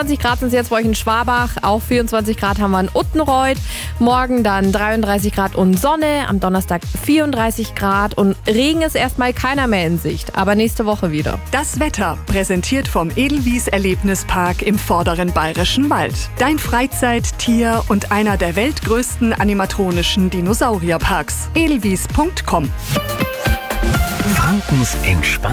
20 Grad sind es jetzt bei euch in Schwabach, auch 24 Grad haben wir in Uttenreuth. Morgen dann 33 Grad und Sonne, am Donnerstag 34 Grad und Regen ist erstmal keiner mehr in Sicht, aber nächste Woche wieder. Das Wetter präsentiert vom Edelwies Erlebnispark im Vorderen Bayerischen Wald. Dein Freizeit-, Tier- und einer der weltgrößten animatronischen Dinosaurierparks. Edelwies.com. Frankens